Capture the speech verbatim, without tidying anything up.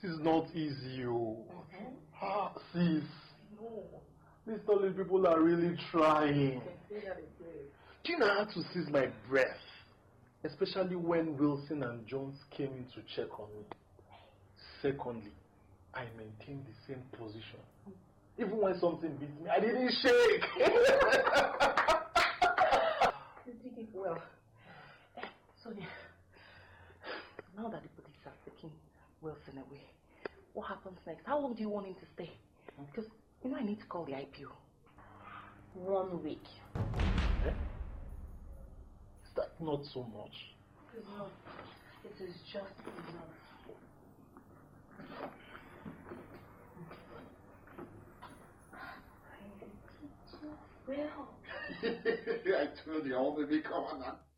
is not easy, oh. Mm-hmm. Ah, sis. No. These solid people are really trying. Do you know how to seize my breath? Especially when Wilson and Jones came in to check on me. Secondly, I maintained the same position. Even when something beat me, I didn't shake. You did it well. Sonia, now that the police are taking Wilson away, what happens next? How long do you want him to stay? Because, you know, I need to call the I P O. One week. Eh? Is that not so much? No, it is just enough. I did so well. I told you, all baby, come on now.